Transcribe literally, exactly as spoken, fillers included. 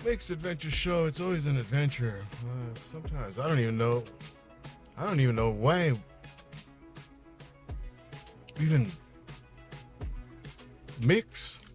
Mixed Adventure Show. It's always an adventure. Uh, sometimes I don't even know. I don't even know why. Even mix.